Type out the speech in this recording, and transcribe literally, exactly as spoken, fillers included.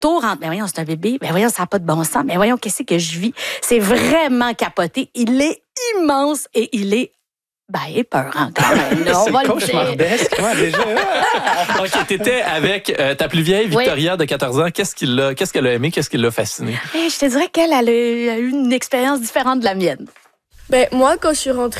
tour entre, mais voyons, c'est un bébé, mais voyons, ça n'a pas de bon sens, mais voyons, qu'est-ce que je vis? C'est vraiment capoté. Il est immense et il est Ben, épeurant quand même. Là, on c'est va cauchemardesque, moi, déjà. OK, t'étais avec euh, ta plus vieille, Victoria, oui. de quatorze ans. Qu'est-ce, qu'il l'a, qu'est-ce qu'elle a aimé? Qu'est-ce qui l'a fasciné? Je te dirais qu'elle elle a eu une expérience différente de la mienne. Ben, moi, quand je suis rentrée